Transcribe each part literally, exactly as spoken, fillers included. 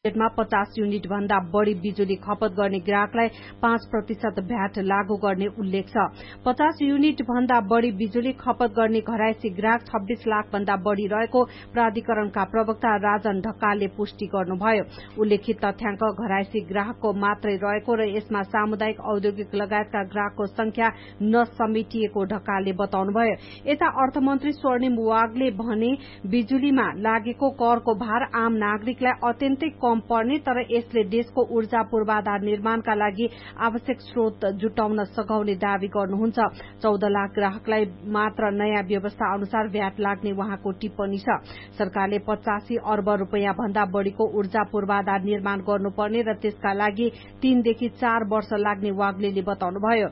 मा पचास युनिट भन्दा बढी बिजुली खपत गर्ने ग्राहकलाई पाँच प्रतिशत भ्याट लागू गर्ने उल्लेख छ। पचास युनिट भन्दा बढी बिजुली खपत गर्ने घरायसी ग्राहक छब्बीस लाख भन्दा बढी रहेको प्राधिकरणका प्रवक्ता राजन ढकालले पुष्टि गर्नुभयो। उल्लेखित तथ्याङ्क घरायसी ग्राहकको मात्रै रहेको र यसमा सामुदायिक औद्योगिक लगायतका ग्राहकको संख्या नसमेटिएको ढकालले बताउनुभयो। यता अर्थमन्त्री स्वर्णिम वागले भने बिजुलीमा लागेको करको भार आम नागरिकलाई अत्यन्तै कम पर्ने तर यसले देशको ऊर्जा पूर्वाधार निर्माणका लागि आवश्यक स्रोत जुटाउन सघाउने दावी गर्नुहुन्छ। चौध लाख ग्राहकलाई मात्र नयाँ व्यवस्था अनुसार भ्याट लाग्ने उहाँको टिप्पणी छ। सरकारले पचासी अर्ब रूपियाँ भन्दा बढ़ीको ऊर्जा पूर्वाधार निर्माण गर्नुपर्ने र त्यसका लागि तीनदेखि चार वर्ष लाग्ने वाग्लेले बताउनुभयो।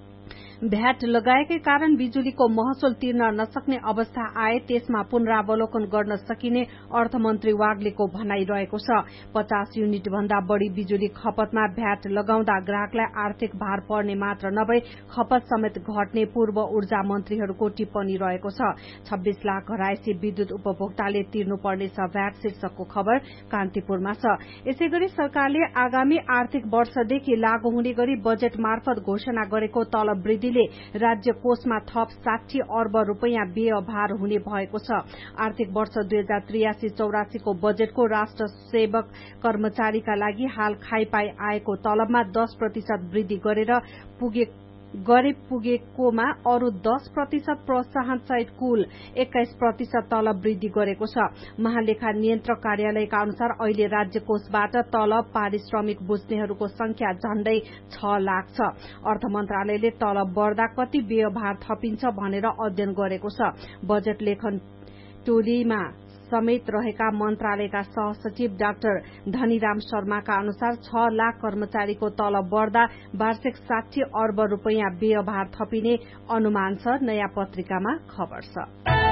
भ्याट लगाएकै कारण बिजुलीको महसुल तिर्न नसक्ने अवस्था आए त्यसमा पुनरावलोकन गर्न सकिने अर्थमन्त्री वाग्लेको भनाइ रहेको छ। पचास युनिट भन्दा बढ़ी बिजुली खपतमा भ्याट लगाउँदा ग्राहकलाई आर्थिक भार पर्ने मात्र नभई खपत समेत घट्ने पूर्व ऊर्जा मन्त्रीहरूको टिप्पणी रहेको छ। छब्बीस लाख घरायसी विद्युत उपभोक्ताले तिर्नुपर्नेछ भ्याट शीर्षकको खबर कान्तिपुरमा छ। यसैगरी सरकारले आगामी आर्थिक वर्षदेखि लागू हुने गरी बजेट मार्फत घोषणा गरेको तलब वृद्धि राज्य कोषमा थप साठी अर्ब रूपियाँ व्ययभार हुने भएको छ। आर्थिक वर्ष दुई हजार त्रियासी चौरासी को बजेटको राष्ट्र सेवक कर्मचारीका लागि हाल खाइपाई आएको तलबमा दस प्रतिशत वृद्धि गरेर पुगे गरे पुगेकोमा अरू दस प्रतिशत प्रोत्साहन सहित कुल एक्काइस प्रतिशत तलब वृद्धि गरेको छ। महालेखा नियन्त्रक कार्यालयका अनुसार अहिले राज्य कोषबाट तलब पारिश्रमिक बुझ्नेहरूको संख्या झण्डै छ लाख छ। अर्थ मन्त्रालयले तलब बढ्दा कति व्ययभार थपिन्छ भनेर अध्ययन गरेको छ। बजेट लेखन टोलीमा समेत रहेका मन्त्रालयका सहसचिव डाक्टर धनीराम शर्माका अनुसार छ लाख कर्मचारीको तलब बढ़दा वार्षिक साठी अर्ब रूपियाँ व्ययभार थपिने अनुमान छ। नयाँ पत्रिकामा खबर छ।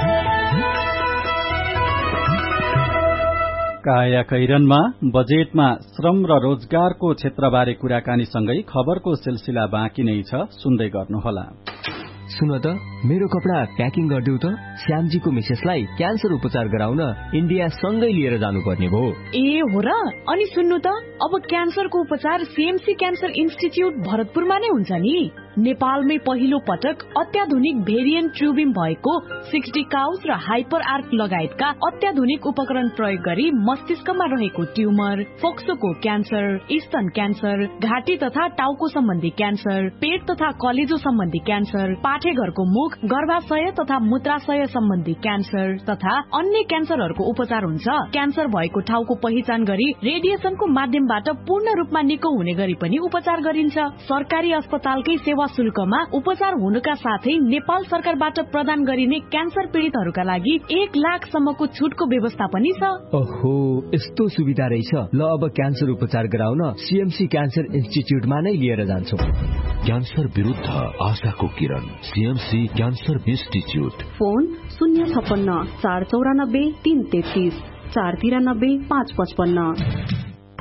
काया कैरनमा बजेटमा श्रम र रोजगारको क्षेत्रबारे कुराकानीसँगै खबरको सिलसिला बाँकी नै छ, सुन्दै गर्नुहोला। सुन त मेरो कपडा प्याकिङ गरिदेऊ त। श्यामजीको मिसेसलाई क्यान्सर उपचार गराउन इन्डिया सँगै लिएर जानुपर्ने भयो। ए हो र? अनि सुन्नु त, अब क्यान्सरको उपचार सीएमसी क्यान्सर इन्स्टिच्युट भरतपुरमा नै हुन्छ नि। नेपालमै पहिलो पटक अत्याधुनिक भेरिएन्ट ट्युबिम भएको सिक्सटी काउस र हाइपर आर्क लगायतका अत्याधुनिक उपकरण प्रयोग गरी मस्तिष्कमा रहेको ट्युमर, फोक्सोको क्यान्सर, स्तन क्यान्सर, घाँटी तथा टाउको सम्बन्धी क्यान्सर, पेट तथा कलेजो सम्बन्धी क्यान्सर, पाठेघरको मुख, गर्भाशय तथा मूत्राशय सम्बन्धी क्यान्सर तथा अन्य क्यान्सरहरूको उपचार हुन्छ। क्यान्सर भएको ठाउँको पहिचान गरी रेडिएसनको माध्यमबाट पूर्ण रूपमा निको हुने गरी पनि उपचार गरिन्छ। सरकारी अस्पतालकै सेवा शुल्कमा उपचार हुनुका साथै नेपाल सरकारबाट प्रदान गरिने क्यान्सर पीड़ितहरूका लागि एक लाख सम्मको छुटको व्यवस्था पनि छ। ओहो, यस्तो सुविधा रहेछ। ल अब क्यान्सर उपचार गराउन सीएमसी क्यान्सर इन्स्टिच्युटमा नै लिएर जान्छौँ। क्यान्सर विरुद्ध आशाको किरण, सीएमसी क्यान्सर इन्स्टिच्युट। फोन शून्य छप्पन्न चार चौरानब्बे तीन तेत्तीस चार तिरानब्बे पाँच पचपन्न।